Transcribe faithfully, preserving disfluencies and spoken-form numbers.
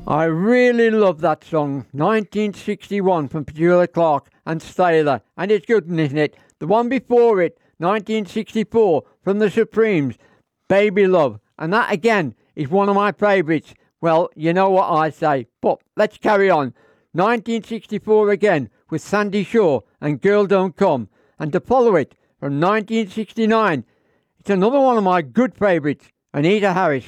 I really love that song, nineteen sixty-one from Petula Clark and Stayler, and it's good, isn't it? The one before it, nineteen sixty-four, from the Supremes, Baby Love, and that again is one of my favourites. Well, you know what I say, but let's carry on. nineteen sixty-four again with Sandy Shaw and Girl Don't Come, and to follow it from nineteen sixty-nine, it's another one of my good favourites, Anita Harris.